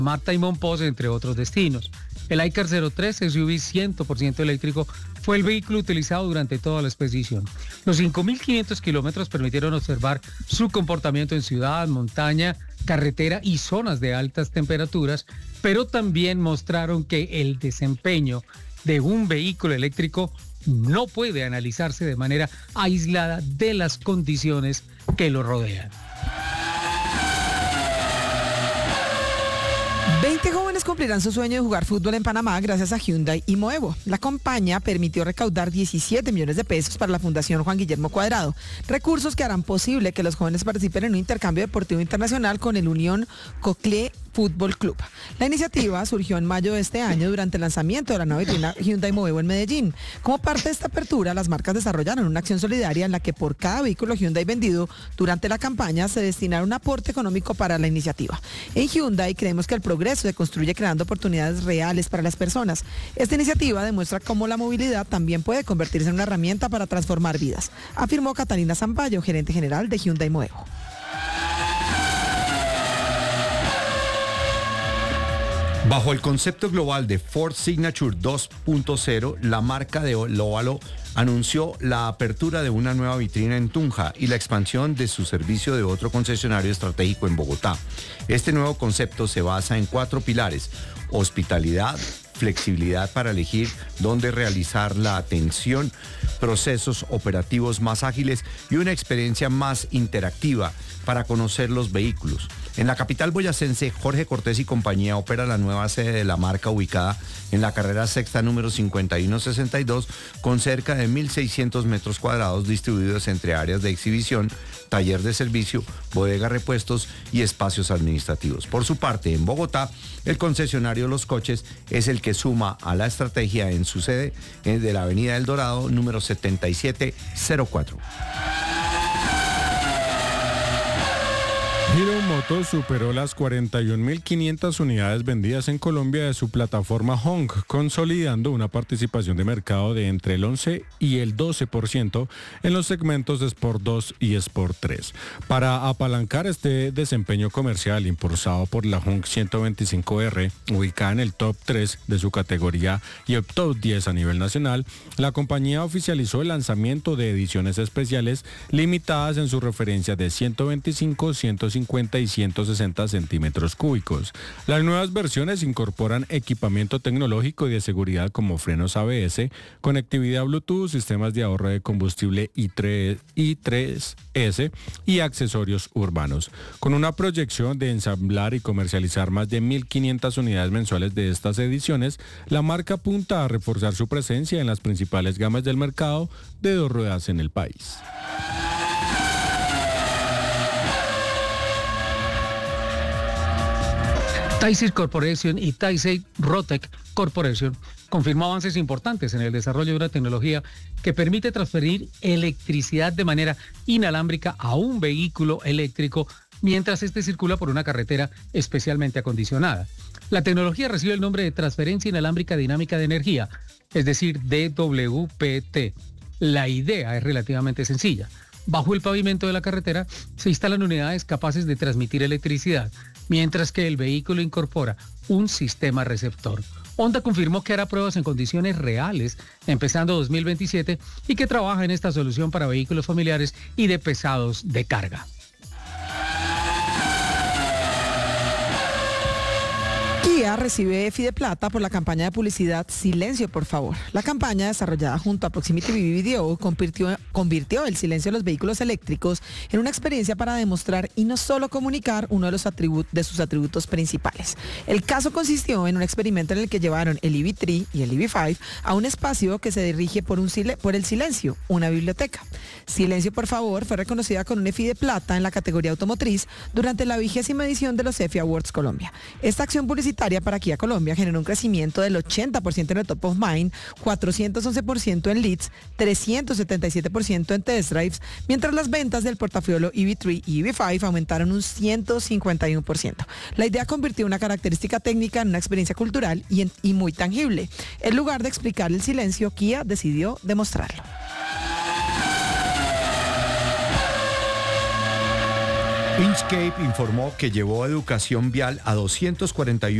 Mata y Monpós, entre otros destinos. El iCar 03 SUV 100% eléctrico fue el vehículo utilizado durante toda la expedición. Los 5.500 kilómetros permitieron observar su comportamiento en ciudad, montaña, carretera y zonas de altas temperaturas, pero también mostraron que el desempeño de un vehículo eléctrico no puede analizarse de manera aislada de las condiciones que lo rodean. 20 jóvenes cumplirán su sueño de jugar fútbol en Panamá gracias a Hyundai y Moevo. La compañía permitió recaudar 17 millones de pesos para la Fundación Juan Guillermo Cuadrado, recursos que harán posible que los jóvenes participen en un intercambio deportivo internacional con el Unión Cocle Fútbol Club. La iniciativa surgió en mayo de este año durante el lanzamiento de la nueva vitrina Hyundai Moevo en Medellín. Como parte de esta apertura, las marcas desarrollaron una acción solidaria en la que por cada vehículo Hyundai vendido durante la campaña se destinará un aporte económico para la iniciativa. En Hyundai creemos que el progreso se construye creando oportunidades reales para las personas. Esta iniciativa demuestra cómo la movilidad también puede convertirse en una herramienta para transformar vidas, afirmó Catalina Zampayo, gerente general de Hyundai Moevo. Bajo el concepto global de Ford Signature 2.0, la marca de Óvalo anunció la apertura de una nueva vitrina en Tunja y la expansión de su servicio de otro concesionario estratégico en Bogotá. Este nuevo concepto se basa en 4 pilares: hospitalidad, flexibilidad para elegir dónde realizar la atención, procesos operativos más ágiles y una experiencia más interactiva para conocer los vehículos. En la capital boyacense, Jorge Cortés y compañía opera la nueva sede de la marca ubicada en la carrera sexta número 5162 con cerca de 1.600 metros cuadrados distribuidos entre áreas de exhibición, taller de servicio, bodega repuestos y espacios administrativos. Por su parte, en Bogotá, el concesionario Los Coches es el que suma a la estrategia en su sede de la avenida El Dorado número 7704. Hero Motors superó las 41.500 unidades vendidas en Colombia de su plataforma Hong, consolidando una participación de mercado de entre el 11 y el 12% en los segmentos de Sport 2 y Sport 3. Para apalancar este desempeño comercial impulsado por la Hong 125R, ubicada en el top 3 de su categoría y el top 10 a nivel nacional, la compañía oficializó el lanzamiento de ediciones especiales limitadas en su referencia de 125, 150 y 160 centímetros cúbicos. Las nuevas versiones incorporan equipamiento tecnológico y de seguridad como frenos ABS, conectividad Bluetooth, sistemas de ahorro de combustible I3S y accesorios urbanos. Con una proyección de ensamblar y comercializar más de 1.500 unidades mensuales de estas ediciones, la marca apunta a reforzar su presencia en las principales gamas del mercado de 2 ruedas en el país. Taisei Corporation y Taisei Rotec Corporation confirmó avances importantes en el desarrollo de una tecnología que permite transferir electricidad de manera inalámbrica a un vehículo eléctrico mientras este circula por una carretera especialmente acondicionada. La tecnología recibe el nombre de Transferencia Inalámbrica Dinámica de Energía, es decir, DWPT. La idea es relativamente sencilla. Bajo el pavimento de la carretera se instalan unidades capaces de transmitir electricidad, mientras que el vehículo incorpora un sistema receptor. Honda confirmó que hará pruebas en condiciones reales empezando 2027 y que trabaja en esta solución para vehículos familiares y de pesados de carga. Kia recibe EFI de plata por la campaña de publicidad Silencio, por favor. La campaña, desarrollada junto a Proximity Video, convirtió el silencio de los vehículos eléctricos en una experiencia para demostrar y no solo comunicar uno de sus atributos principales. El caso consistió en un experimento en el que llevaron el EV3 y el EV5 a un espacio que se dirige por el silencio, una biblioteca. Silencio, por favor, fue reconocida con un EFI de plata en la categoría automotriz durante la 20ª edición de los EFI Awards Colombia. Esta acción publicitaria para Kia Colombia generó un crecimiento del 80% en el top of mind, 411% en leads, 377% en test drives, mientras las ventas del portafolio EV3 y EV5 aumentaron un 151%. La idea convirtió una característica técnica en una experiencia cultural y muy tangible. En lugar de explicar el silencio, Kia decidió demostrarlo. Inchcape informó que llevó educación vial a 241